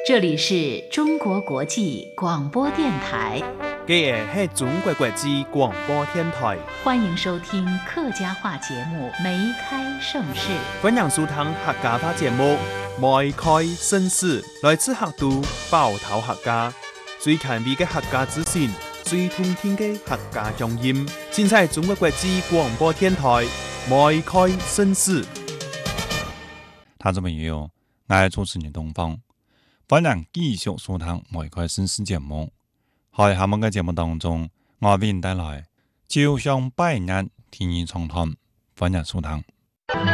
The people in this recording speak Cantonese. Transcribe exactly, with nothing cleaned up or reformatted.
这里是中国国际广播电台， 这是中国国际广播电台， 欢迎收听客家话节目《梅开盛世》。 欢迎收听客家话节目《梅开盛世》，来自客都包头客家，最权威的客家资讯，最通听的客家乡音。现在中国国际广播电台《梅开盛世》。 听众朋友，我係主持人東方，歡迎繼續收聽《梅開盛世》節目。喺下面嘅節目當中，我為您帶來朝向百年天意長談，歡迎收聽。